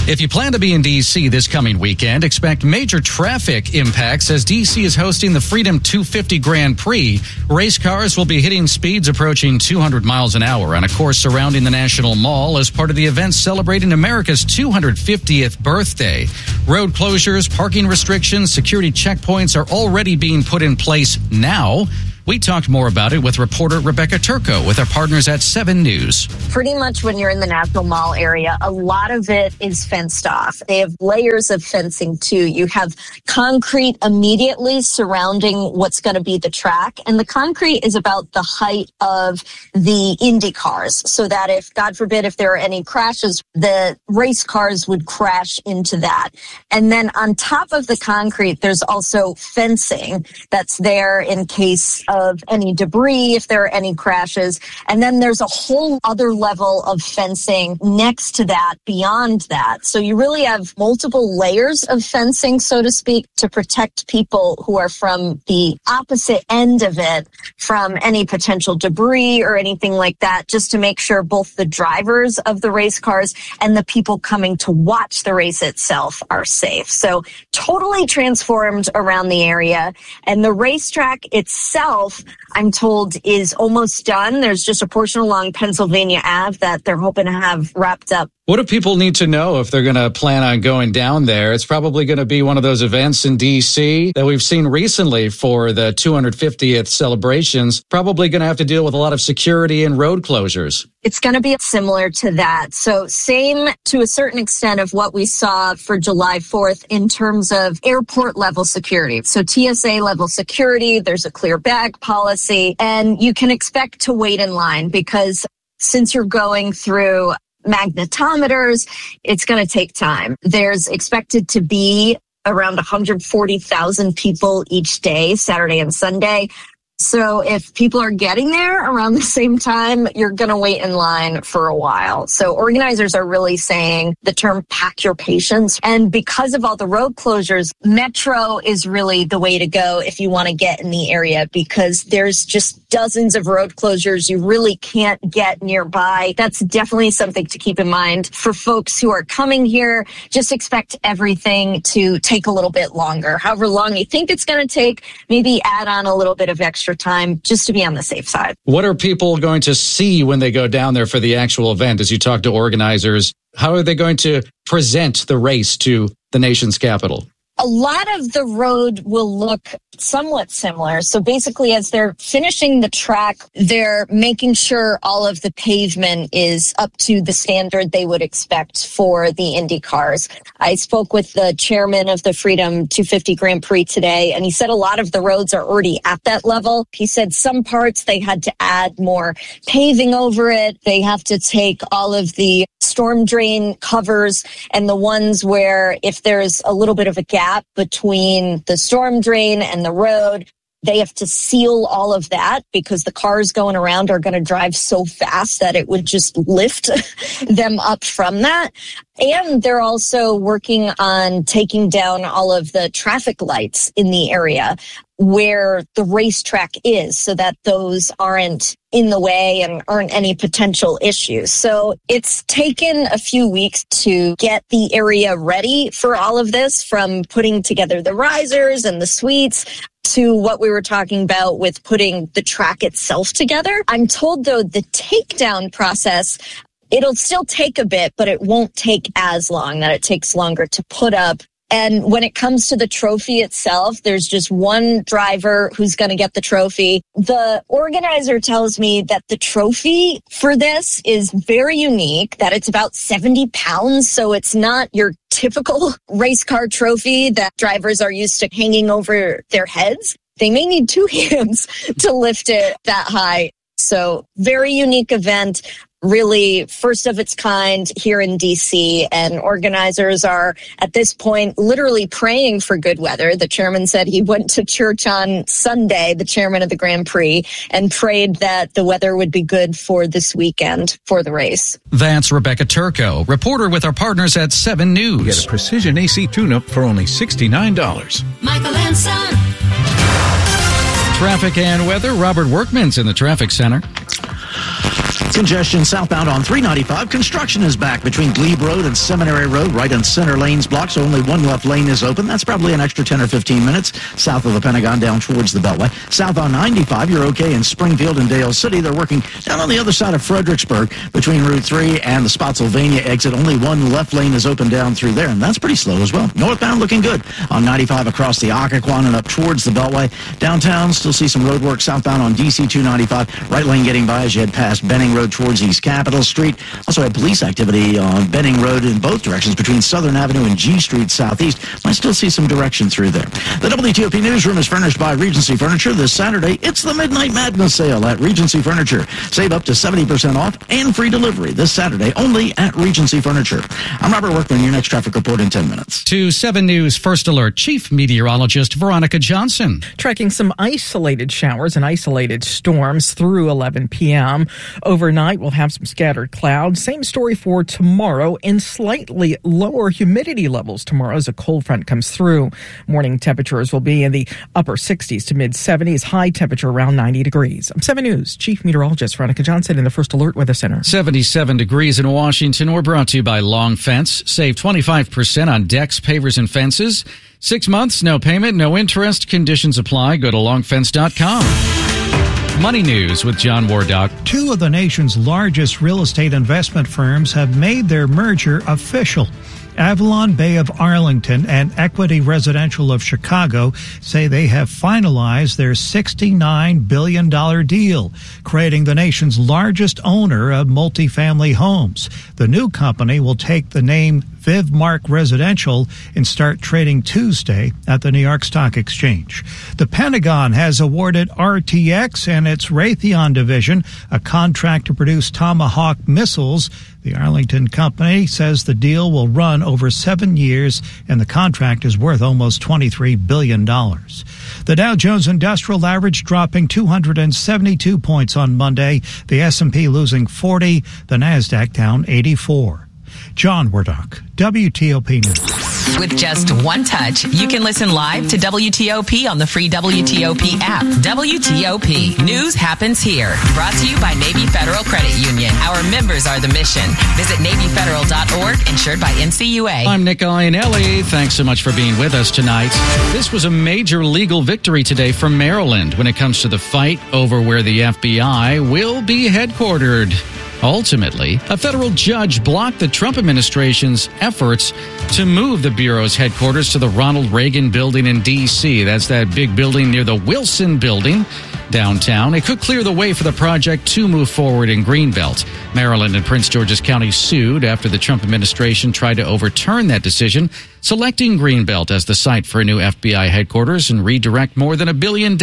If you plan to be in D.C. this coming weekend, expect major traffic impacts as D.C. is hosting the Freedom 250 Grand Prix. Race cars will be hitting speeds approaching 200 miles an hour on a course surrounding the National Mall as part of the event celebrating America's 250th birthday. Road closures, parking restrictions, security checkpoints are already being put in place now. We talked more about it with reporter Rebecca Turco with our partners at 7 News. Pretty much when you're in the National Mall area, a lot of it is fenced off. They have layers of fencing too. You have concrete immediately surrounding what's going to be the track. And the concrete is about the height of the Indy cars so that if, God forbid, if there are any crashes, the race cars would crash into that. And then on top of the concrete, there's also fencing that's there in case of any debris, if there are any crashes. And then there's a whole other level of fencing next to that, beyond that. So you really have multiple layers of fencing, so to speak, to protect people who are from the opposite end of it from any potential debris or anything like that, just to make sure both the drivers of the race cars and the people coming to watch the race itself are safe. So totally transformed around the area. And the racetrack itself, I'm told, is almost done. There's just a portion along Pennsylvania Ave that they're hoping to have wrapped up. What do people need to know if they're going to plan on going down there? It's probably going to be one of those events in D.C. that we've seen recently for the 250th celebrations. Probably going to have to deal with a lot of security and road closures. It's going to be similar to that. So same to a certain extent of what we saw for July 4th in terms of airport level security. So TSA level security, there's a clear bag policy, and you can expect to wait in line because since you're going through magnetometers, it's going to take time. There's expected to be around 140,000 people each day, Saturday and Sunday. So if people are getting there around the same time, you're going to wait in line for a while. So organizers are really saying the term pack your patience. And because of all the road closures, Metro is really the way to go if you want to get in the area because there's just dozens of road closures you really can't get nearby. That's definitely something to keep in mind. For folks who are coming here, just expect everything to take a little bit longer. However long you think it's going to take, maybe add on a little bit of extra time just to be on the safe side. What are people going to see when they go down there for the actual event? As you talk to organizers, how are they going to present the race to the nation's capital? A lot of the road will look somewhat similar. So basically, as they're finishing the track, they're making sure all of the pavement is up to the standard they would expect for the Indy cars. I spoke with the chairman of the Freedom 250 Grand Prix today, and he said a lot of the roads are already at that level. He said some parts they had to add more paving over it. They have to take all of the storm drain covers and the ones where if there's a little bit of a gap between the storm drain and the road, they have to seal all of that because the cars going around are going to drive so fast that it would just lift them up from that. And they're also working on taking down all of the traffic lights in the area where the racetrack is so that those aren't in the way and aren't any potential issues. So it's taken a few weeks to get the area ready for all of this, from putting together the risers and the suites to what we were talking about with putting the track itself together. I'm told, though, the takedown process, it'll still take a bit, but it won't take as long, that it takes longer to put up. And when it comes to the trophy itself, there's just one driver who's going to get the trophy. The organizer tells me that the trophy for this is very unique, that it's about 70 pounds. So it's not your typical race car trophy that drivers are used to hanging over their heads. They may need 2 hands to lift it that high. So very unique event. Really first of its kind here in D.C., and organizers are at this point literally praying for good weather. The chairman said he went to church on Sunday, the chairman of the Grand Prix, and prayed that the weather would be good for this weekend for the race. That's Rebecca Turco, reporter with our partners at 7 News. Get a precision AC tune-up for only $69. Michael and Son. Traffic and weather. Robert Workman's in the traffic center. Congestion southbound on 395. Construction is back between Glebe Road and Seminary Road. Right and center lanes blocked, so only one left lane is open. That's probably an extra 10 or 15 minutes south of the Pentagon down towards the Beltway. South on 95, you're okay in Springfield and Dale City. They're working down on the other side of Fredericksburg between Route 3 and the Spotsylvania exit. Only one left lane is open down through there, and that's pretty slow as well. Northbound looking good on 95 across the Occoquan and up towards the Beltway. Downtown, still see some road work southbound on DC 295. Right lane getting by as you head past Benning Road towards East Capitol Street. Also had police activity on Benning Road in both directions between Southern Avenue and G Street Southeast. Might still see some direction through there. The WTOP Newsroom is furnished by Regency Furniture. This Saturday, it's the Midnight Madness sale at Regency Furniture. Save up to 70% off and free delivery this Saturday only at Regency Furniture. I'm Robert Workman, your next traffic report in 10 minutes. To 7 News First Alert, Chief Meteorologist Veronica Johnson. Tracking some isolated showers and isolated storms through 11 p.m. Overnight, we'll have some scattered clouds. Same story for tomorrow, and slightly lower humidity levels tomorrow as a cold front comes through. Morning temperatures will be in the upper 60s to mid 70s, high temperature around 90 degrees. I'm 7 News Chief Meteorologist Veronica Johnson in the First Alert Weather Center. 77 degrees in Washington. We're brought to you by Long Fence. Save 25% on decks, pavers, and fences. 6 months, no payment, no interest. Conditions apply. Go to longfence.com. Money News with John Wardock. Two of the nation's largest real estate investment firms have made their merger official. Avalon Bay of Arlington and Equity Residential of Chicago say they have finalized their $69 billion deal, creating the nation's largest owner of multifamily homes. The new company will take the name Vivmark Residential and start trading Tuesday at the New York Stock Exchange. The Pentagon has awarded RTX and its Raytheon division a contract to produce Tomahawk missiles. The Arlington company says the deal will run over 7 years, and the contract is worth almost $23 billion. The Dow Jones Industrial Average dropping 272 points on Monday, the S&P losing 40, the NASDAQ down 84. John Wardock, WTOP News. With just one touch, you can listen live to WTOP on the free WTOP app. WTOP. News happens here. Brought to you by Navy Federal Credit Union. Our members are the mission. Visit NavyFederal.org, insured by NCUA. I'm Nick Iannelli. Thanks so much for being with us tonight. This was a major legal victory today for Maryland when it comes to the fight over where the FBI will be headquartered. Ultimately, a federal judge blocked the Trump administration's efforts to move the Bureau's headquarters to the Ronald Reagan Building in D.C. That's that big building near the Wilson Building downtown. It could clear the way for the project to move forward in Greenbelt. Maryland and Prince George's County sued after the Trump administration tried to overturn that decision, selecting Greenbelt as the site for a new FBI headquarters and redirect more than $1 billion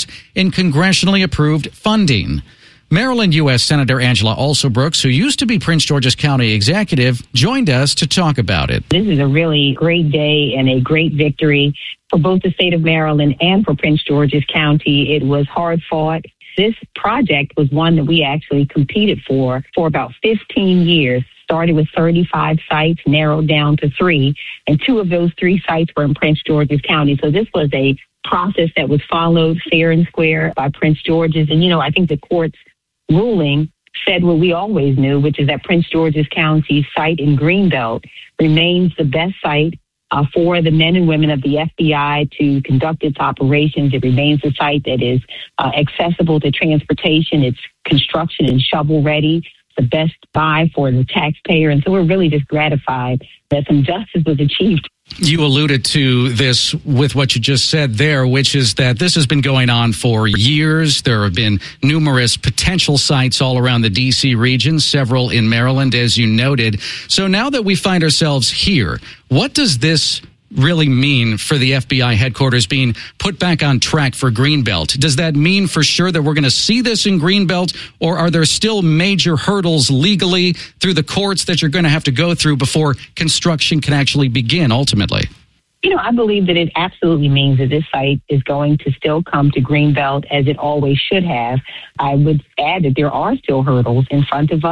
in congressionally approved funding. Maryland U.S. Senator Angela Alsobrooks, who used to be Prince George's County executive, joined us to talk about it. This is a really great day and a great victory for both the state of Maryland and for Prince George's County. It was hard fought. This project was one that we actually competed for about 15 years. Started with 35 sites, narrowed down to 3, and 2 of those 3 sites were in Prince George's County. So this was a process that was followed fair and square by Prince George's. And, I think the court's ruling said what we always knew, which is that Prince George's County site in Greenbelt remains the best site for the men and women of the FBI to conduct its operations. It remains a site that is accessible to transportation. It's construction and shovel ready. The best buy for the taxpayer. And so we're really just gratified that some justice was achieved. You alluded to this with what you just said there, which is that this has been going on for years. There have been numerous potential sites all around the D.C. region, several in Maryland, as you noted. So now that we find ourselves here, what does this really mean for the FBI headquarters being put back on track for Greenbelt? Does that mean for sure that we're going to see this in Greenbelt, or are there still major hurdles legally through the courts that you're going to have to go through before construction can actually begin ultimately? I believe that it absolutely means that this site is going to still come to Greenbelt as it always should have. I would add that there are still hurdles in front of us.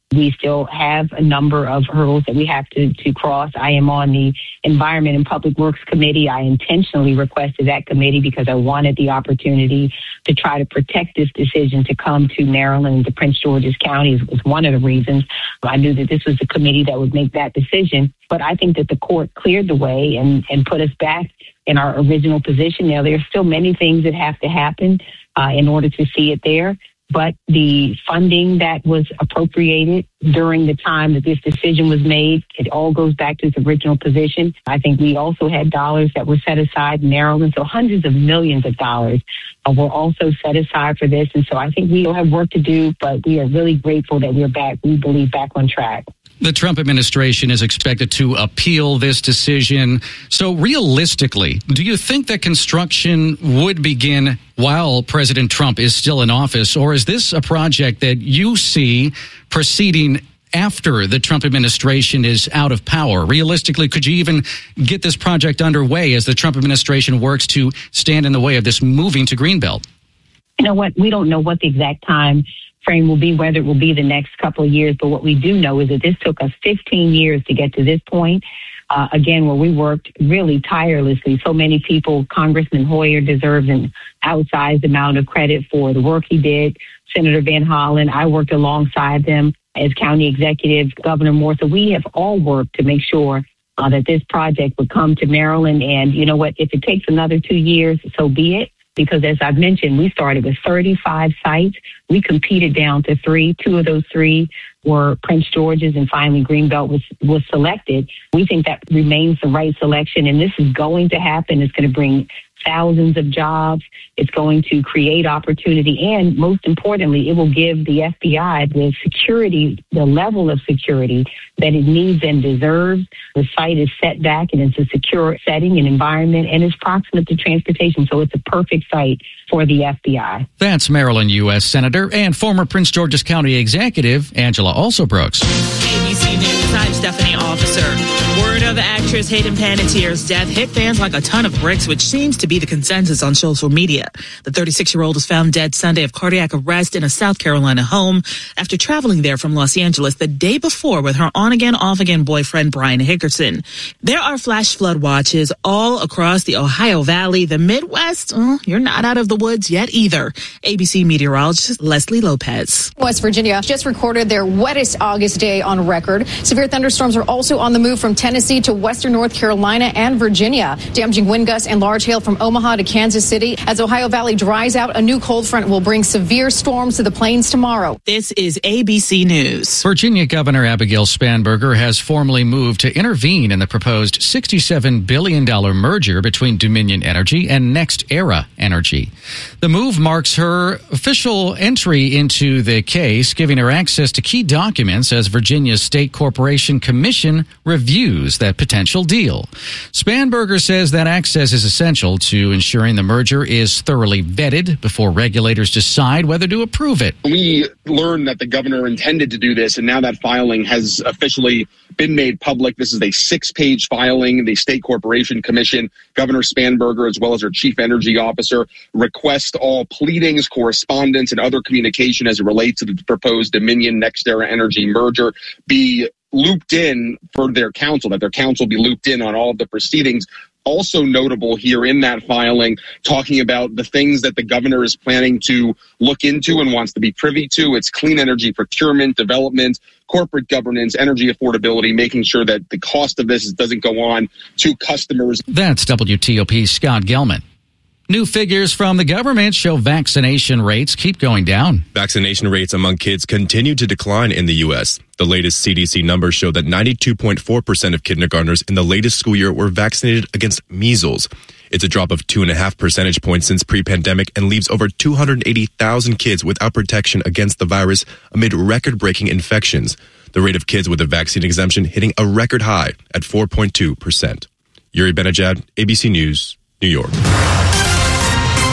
We still have a number of hurdles that we have to cross. I am on the Environment and Public Works Committee. I intentionally requested that committee because I wanted the opportunity to try to protect this decision to come to Maryland and to Prince George's County was one of the reasons. I knew that this was the committee that would make that decision. But I think that the court cleared the way and put us back in our original position. Now, there's still many things that have to happen in order to see it there. But the funding that was appropriated during the time that this decision was made, it all goes back to its original position. I think we also had dollars that were set aside in Maryland. So hundreds of millions of dollars were also set aside for this. And so I think we still have work to do, but we are really grateful that we're back, we believe, back on track. The Trump administration is expected to appeal this decision. So realistically, do you think that construction would begin while President Trump is still in office? Or is this a project that you see proceeding after the Trump administration is out of power? Realistically, could you even get this project underway as the Trump administration works to stand in the way of this moving to Greenbelt? You know what? We don't know what the exact time frame will be, whether it will be the next couple of years. But what we do know is that this took us 15 years to get to this point. Again, where we worked really tirelessly. So many people, Congressman Hoyer deserves an outsized amount of credit for the work he did. Senator Van Hollen, I worked alongside them as county executive, Governor Moore. So we have all worked to make sure that this project would come to Maryland. And you know what? If it takes another 2 years, so be it. Because as I've mentioned, we started with 35 sites. We competed down to 3. 2 of those 3 were Prince George's, and finally Greenbelt was selected. We think that remains the right selection, and this is going to happen. It's going to bring thousands of jobs. It's going to create opportunity, and most importantly, it will give the FBI the security, the level of security that it needs and deserves. The site is set back, and it's a secure setting and environment, and it's proximate to transportation, so it's a perfect site for the FBI. That's Maryland U.S. Senator and former Prince George's County Executive Angela Alsobrooks. ABC News, I'm Stephanie Officer. Word of actress Hayden Panettiere's death hit fans like a ton of bricks, which seems to be the consensus on social media. The 36-year-old was found dead Sunday of cardiac arrest in a South Carolina home after traveling there from Los Angeles the day before with her on-again, off-again boyfriend, Brian Hickerson. There are flash flood watches all across the Ohio Valley. The Midwest, you're not out of the woods yet either. ABC meteorologist Leslie Lopez. West Virginia just recorded their wettest August day on record. Severe thunderstorms are also on the move from Tennessee to western North Carolina and Virginia. Damaging wind gusts and large hail from Omaha to Kansas City. As Ohio Valley dries out, a new cold front will bring severe storms to the plains tomorrow. This is ABC News. Virginia Governor Abigail Spanberger has formally moved to intervene in the proposed $67 billion merger between Dominion Energy and NextEra Energy. The move marks her official entry into the case, giving her access to key documents as Virginia's State Corporation Commission reviews that potential deal. Spanberger says that access is essential to ensuring the merger is thoroughly vetted before regulators decide whether to approve it. We learned that the governor intended to do this, and now that filing has officially been made public. This is a 6-page filing. The State Corporation Commission, Governor Spanberger, as well as her chief energy officer, request all pleadings, correspondence, and other communication as it relates to the proposed Dominion NextEra Energy merger be looped in for their counsel, that their counsel be looped in on all of the proceedings. Also notable here in that filing, talking about the things that the governor is planning to look into and wants to be privy to. It's clean energy procurement, development, corporate governance, energy affordability, making sure that the cost of this doesn't go on to customers. That's WTOP's Scott Gelman. New figures from the government show vaccination rates keep going down. Vaccination rates among kids continue to decline in the U.S. The latest CDC numbers show that 92.4% of kindergartners in the latest school year were vaccinated against measles. It's a drop of 2.5 percentage points since pre-pandemic and leaves over 280,000 kids without protection against the virus amid record-breaking infections. The rate of kids with a vaccine exemption hitting a record high at 4.2%. Yuri Benajad, ABC News, New York.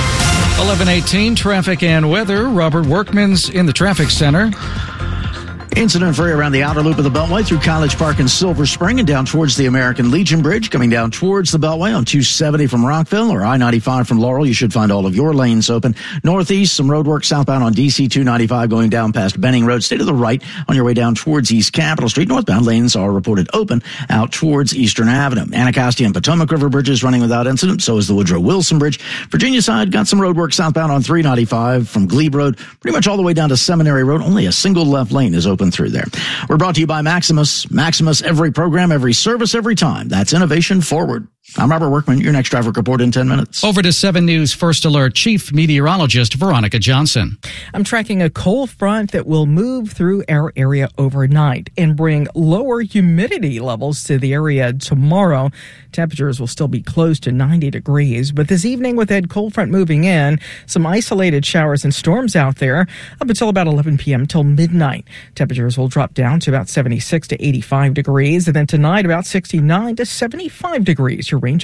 11:18, traffic and weather. Robert Workman's in the traffic center. Incident-free around the outer loop of the Beltway through College Park and Silver Spring and down towards the American Legion Bridge. Coming down towards the Beltway on 270 from Rockville or I-95 from Laurel. You should find all of your lanes open. Northeast, some road work southbound on DC 295 going down past Benning Road. Stay to the right on your way down towards East Capitol Street. Northbound lanes are reported open out towards Eastern Avenue. Anacostia and Potomac River bridges running without incident. So is the Woodrow Wilson Bridge. Virginia side got some road work southbound on 395 from Glebe Road. Pretty much all the way down to Seminary Road. Only a single left lane is open through there. We're brought to you by Maximus. Maximus, every program, every service, every time. That's innovation forward. I'm Robert Workman. Your next traffic report in 10 minutes. Over to 7 News First Alert Chief Meteorologist Veronica Johnson. I'm tracking a cold front that will move through our area overnight and bring lower humidity levels to the area tomorrow. Temperatures will still be close to 90 degrees, but this evening with that cold front moving in, some isolated showers and storms out there up until about 11 p.m. till midnight. Temperatures will drop down to about 76 to 85 degrees, and then tonight about 69 to 75 degrees. Your range